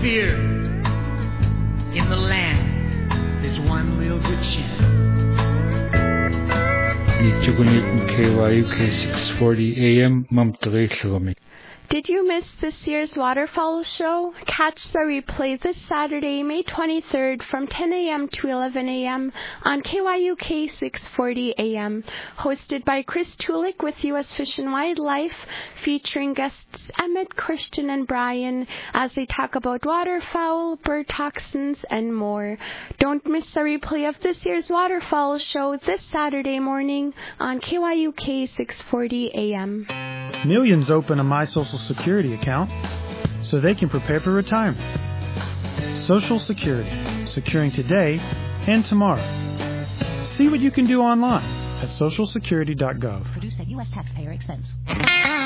fear. In the land, there's one real good chance. KYUK 640 AM Mamtagay. Did you miss this year's Waterfowl Show? Catch the replay this Saturday, May 23rd from 10 a.m. to 11 a.m. on KYUK 640 AM. Hosted by Chris Tulik with U.S. Fish and Wildlife, featuring guests Emmett, Christian, and Brian as they talk about waterfowl, bird toxins, and more. Don't miss the replay of this year's Waterfowl Show this Saturday morning on KYUK 640 AM. Millions open a My Social Security account so they can prepare for retirement. Social Security, securing today and tomorrow. See what you can do online at socialsecurity.gov. Produced at U.S. taxpayer expense.